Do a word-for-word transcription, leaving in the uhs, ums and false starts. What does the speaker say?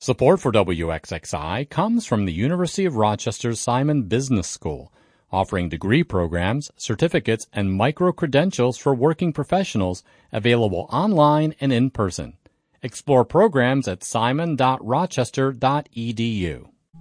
Support for W X X I comes from the University of Rochester's Simon Business School, offering degree programs, certificates, and micro-credentials for working professionals available online and in person. Explore programs at simon dot rochester dot e d u.